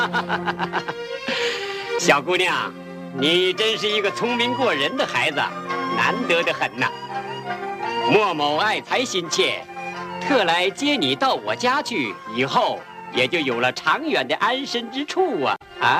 小姑娘，你真是一个聪明过人的孩子，难得的很呐。莫某爱才心切，特来接你到我家去，以后也就有了长远的安身之处啊！啊。